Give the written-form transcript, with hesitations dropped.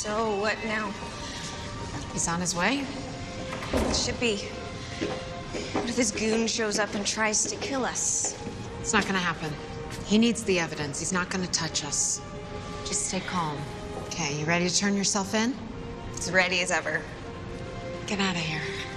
So what now? He's on his way. Should be. What if his goon shows up and tries to kill us? It's not gonna happen. He needs the evidence. He's not gonna touch us. Just stay calm. Okay, you ready to turn yourself in? As ready as ever. Get out of here.